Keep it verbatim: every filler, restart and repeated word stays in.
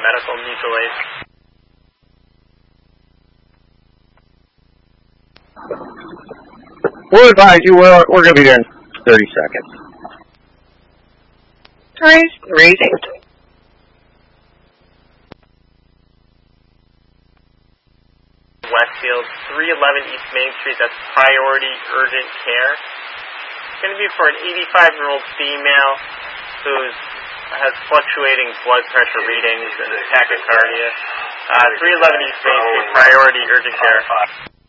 medical mutual aid. We'll advise you, we're, we're going to be there in thirty seconds. Three, three, eight. Westfield, three eleven East Main Street, that's priority urgent care. It's going to be for an eighty-five-year-old female who has fluctuating blood pressure readings and tachycardia. Uh, three eleven East Main Street, priority urgent care.